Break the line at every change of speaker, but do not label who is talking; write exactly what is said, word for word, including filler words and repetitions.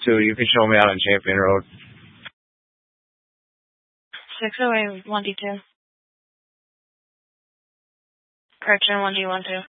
two. You can show me out on Champion Road.
six oh eight one D two. Correction, one D one two.